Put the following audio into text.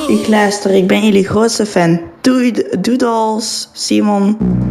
Ik luister, ik ben jullie grootste fan. Doei, doedels, Simon.